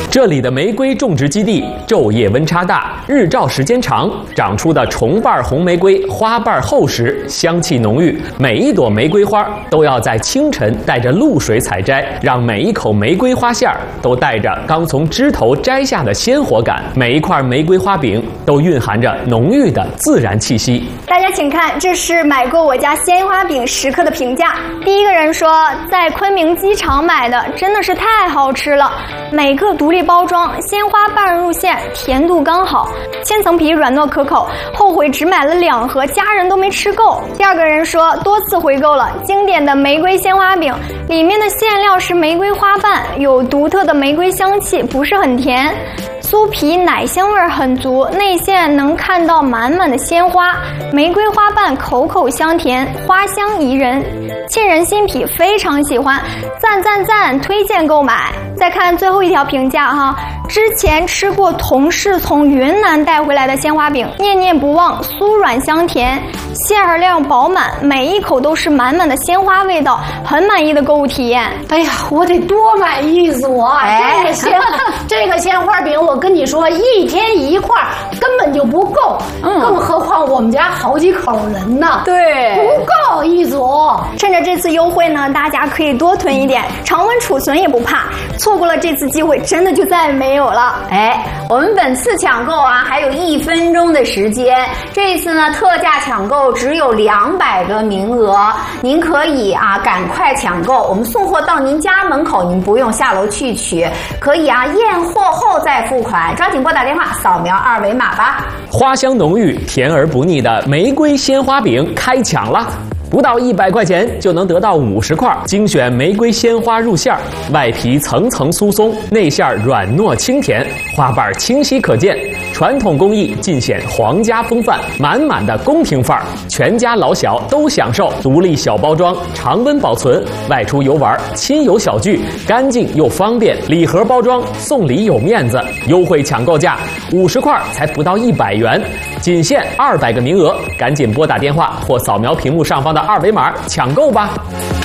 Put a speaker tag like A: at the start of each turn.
A: 这里的玫瑰种植基地昼夜温差大，日照时间长，长出的重瓣红玫瑰花瓣厚实，香气浓郁。每一朵玫瑰花都要在清晨带着露水采摘，让每一口玫瑰花馅儿都带着刚从枝头摘下的鲜活感。每一块玫瑰花饼都蕴含着浓郁的自然气息。
B: 大家请看，这是买过我家鲜花饼食客的评价。第一个人说，在昆明机场买的真的是太好吃了，每个独立包装，鲜花瓣入馅，甜度刚好，千层皮软糯可口，后悔只买了2盒，家人都没吃够。第二个人说，多次回购了经典的玫瑰鲜花饼，里面的馅料是玫瑰花瓣，有独特的玫瑰香气，不是很甜。酥皮奶香味很足，内馅能看到满满的鲜花，玫瑰花瓣口口香甜，花香宜人，沁人心脾，非常喜欢，赞赞赞，推荐购买。再看最后一条评价哈，之前吃过同事从云南带回来的鲜花饼，念念不忘，酥软香甜，馅量饱满，每一口都是满满的鲜花味道，很满意的购物体验。
C: 哎呀，我得多买一组啊！这个鲜花饼，我跟你说，一天1块根本就不够，更何况我们家好几口人呢，
D: 对，
C: 不够一组。
B: 趁着这次优惠呢，大家可以多囤一点，常温储存也不怕。错过了这次机会，真的就再也没有了。
D: 哎，我们本次抢购啊，还有1分钟的时间。这一次呢，特价抢购只有200个名额，您可以啊赶快抢购，我们送货到您家门口，您不用下楼去取，可以啊验货后再付款，抓紧拨打电话扫描2维码吧。
A: 花香浓郁、甜而不腻的玫瑰鲜花饼开抢了！不到100块钱就能得到50块精选玫瑰鲜花入馅，外皮层层酥松，内馅软糯清甜，花瓣清晰可见，传统工艺尽显皇家风范，满满的宫廷范儿，全家老小都享受。独立小包装，常温保存，外出游玩亲友小聚，干净又方便。礼盒包装，送礼有面子。优惠抢购价50块才不到100元，仅限200个名额，赶紧拨打电话或扫描屏幕上方的2维码抢购吧。